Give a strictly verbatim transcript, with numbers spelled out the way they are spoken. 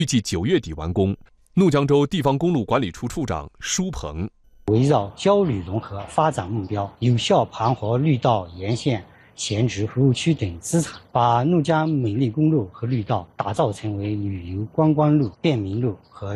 预计九月底完工。怒江州地方公路管理处处长舒鹏。 围绕交旅融合发展目标，有效盘活绿道沿线闲置服务区等资产，把怒江美丽公路和绿道打造成为旅游观光路、便民路和